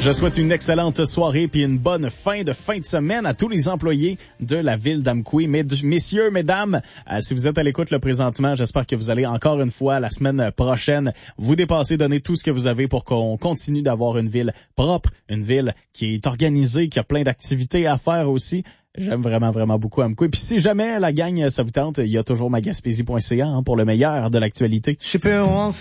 Je souhaite une excellente soirée puis une bonne fin de semaine à tous les employés de la ville d'Amqui. Messieurs, mesdames, si vous êtes à l'écoute là présentement, j'espère que vous allez encore une fois la semaine prochaine vous dépasser, donner tout ce que vous avez pour qu'on continue d'avoir une ville propre, une ville qui est organisée, qui a plein d'activités à faire aussi. J'aime vraiment beaucoup Amqui. Puis si jamais la gang ça vous tente, il y a toujours magaspésie.ca pour le meilleur de l'actualité.